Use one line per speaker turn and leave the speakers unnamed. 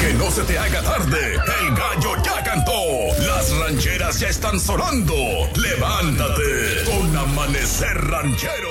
Que no se te haga tarde, el gallo ya cantó, las rancheras ya están sonando. Levántate con Amanecer Ranchero.